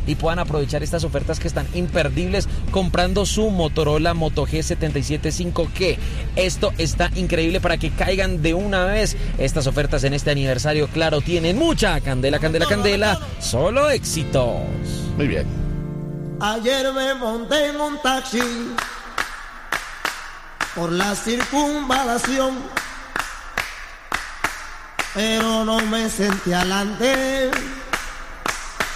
y puedan aprovechar estas ofertas que están imperdibles comprando su Motorola Moto G77 5G. Esto está increíble para que caigan de una vez. Estas ofertas en este aniversario, claro, tienen mucha candela, candela, candela. Solo éxitos. Muy bien. Ayer me monté en un taxi por la circunvalación, pero no me senté adelante